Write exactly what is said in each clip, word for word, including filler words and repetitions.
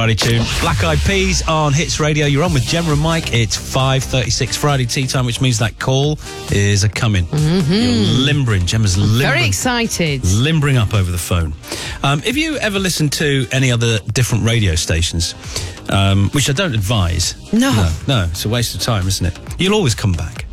Friday tune. Black Eyed Peas on Hits Radio. You're on with Gemma and Mike. It's five thirty-six Friday tea time, which means that call is a coming. Mm-hmm. You're limbering. Gemma's limbering. Very excited. Limbering up over the phone. Um, if you ever listen to any other different radio stations, um, which I don't advise. No. no. No, it's a waste of time, isn't it? You'll always come back.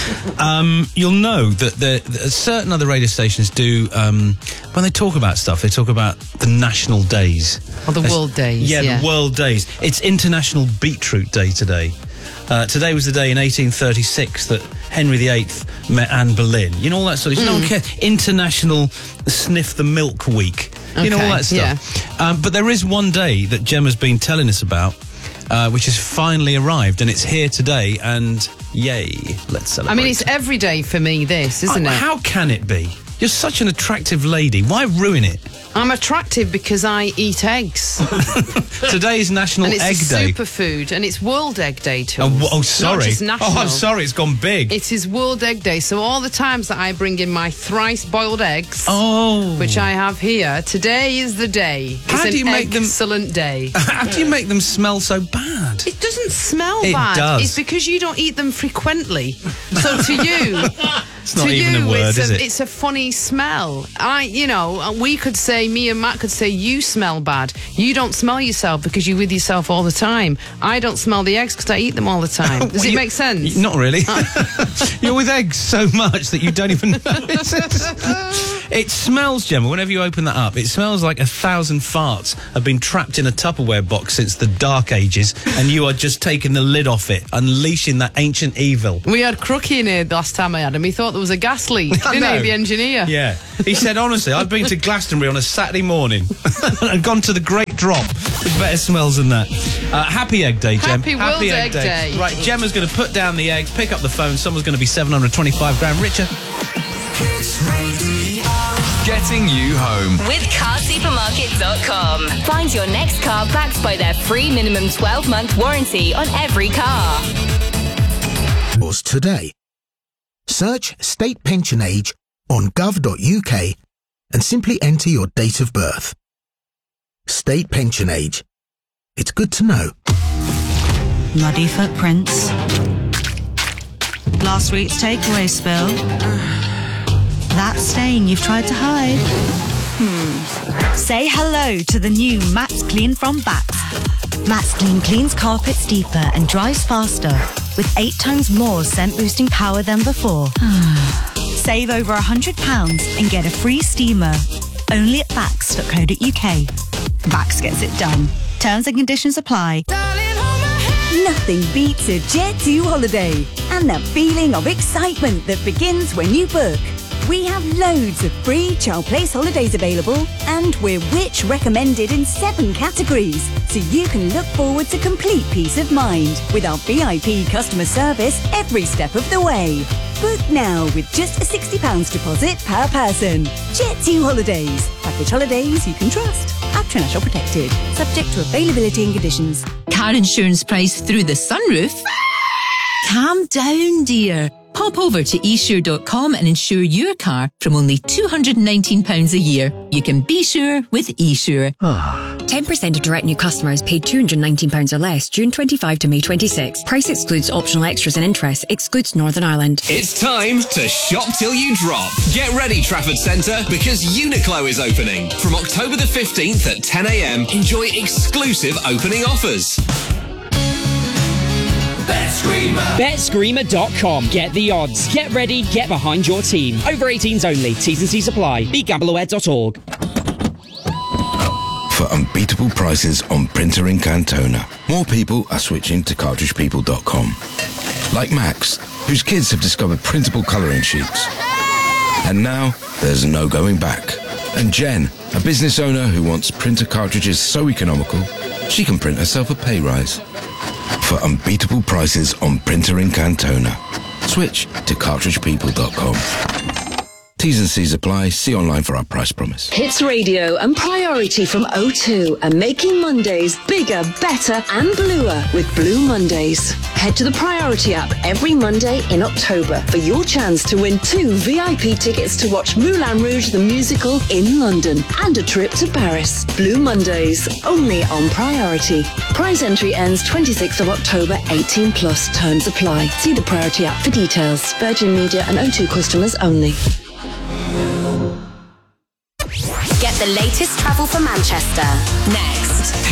um, you'll know that the, the, certain other radio stations do, um, when they talk about stuff, they talk about the national days. Or the There's, world days. Yeah, yeah, the world days. It's International Beetroot Day today. Uh, today was the day in eighteen thirty-six that Henry the Eighth met Anne Boleyn. You know all that sort of... Mm. No one cares. International Sniff the Milk Week. You know Okay, all that stuff. Yeah. Um, but there is one day that Gemma's been telling us about, uh, which has finally arrived, and it's here today, and yay, let's celebrate. I mean, it's every day for me, this, isn't uh, it? How can it be? You're such an attractive lady. Why ruin it? I'm attractive because I eat eggs. Today is National and it's Egg a Day. superfood, and it's World Egg Day too. Oh, oh sorry. Not just national. Oh, I'm sorry, it's gone big. It is World Egg Day, so all the times that I bring in my thrice boiled eggs, oh, which I have here, today is the day. It's How an do you make them- excellent day. How do you make them smell so bad? It doesn't smell It bad. does. It's because you don't eat them frequently. So to you, It's not to even you, a word, it's is a, it? It's a funny smell. I, you know, we could say, me and Matt could say, you smell bad. You don't smell yourself because you're with yourself all the time. I don't smell the eggs because I eat them all the time. Does Well, it you- make sense? Not really. You're with eggs so much that you don't even notice it. It smells, Gemma, whenever you open that up, it smells like a thousand farts have been trapped in a Tupperware box since the Dark Ages, and you are just taking the lid off it, unleashing that ancient evil. We had Crookie in here the last time I had him. He thought there was a gas leak, I didn't know. he, the engineer? Yeah. He said, honestly, I've been to Glastonbury on a Saturday morning and gone to the Great Drop with better smells than that. Uh, happy Egg Day, Gem. Happy World Egg Day. Right, Gemma's going to put down the eggs, pick up the phone. Someone's going to be seven hundred twenty-five grand richer. Getting you home. With car supermarket dot com. Find your next car backed by their free minimum twelve month warranty on every car. Was today. Search state pension age on gov dot U K and simply enter your date of birth. State pension age. It's good to know. Muddy footprints. Last week's takeaway spill. That stain you've tried to hide. Hmm. Say hello to the new Max Clean from Bax. Max Clean cleans carpets deeper and dries faster with eight times more scent boosting power than before. Save over one hundred pounds and get a free steamer. Only at bax dot co dot U K. Bax gets it done. Terms and conditions apply. Nothing beats a Jet two holiday and that feeling of excitement that begins when you book. We have loads of free Child Place holidays available, and we're Which recommended in seven categories, so you can look forward to complete peace of mind with our V I P customer service every step of the way. Book now with just a sixty pounds deposit per person. Jet two Holidays. Package holidays you can trust. At National Protected. Subject to availability and conditions. Car insurance price through the sunroof? Calm down, dear. Pop over to e sure dot com and insure your car from only two hundred nineteen pounds a year. You can be sure with eSure. ten percent of direct new customers paid two hundred nineteen pounds or less June twenty-fifth to May twenty-sixth. Price excludes optional extras and interest. Excludes Northern Ireland. It's time to shop till you drop. Get ready, Trafford Centre, because Uniqlo is opening. From October the fifteenth at ten a m, enjoy exclusive opening offers. Bet Screamer dot com. Get the odds. Get ready, get behind your team. Over eighteens only. T's and C's apply. be gamble aware dot org. For unbeatable prices on printer in Cantona, more people are switching to cartridge people dot com. Like Max, whose kids have discovered printable colouring sheets. And now, there's no going back. And Jen, a business owner who wants printer cartridges so economical, she can print herself a pay rise. For unbeatable prices on printer in Cantona, switch to cartridge people dot com. T's and C's apply. See online for our price promise. Hits Radio and Priority from O two are making Mondays bigger, better and bluer with Blue Mondays. Head to the Priority app every Monday in October for your chance to win two V I P tickets to watch Moulin Rouge the musical in London and a trip to Paris. Blue Mondays, only on Priority. Prize entry ends twenty-sixth of October, eighteen plus. Terms apply. See the Priority app for details. Virgin Media and O two customers only. Get the latest travel for Manchester next.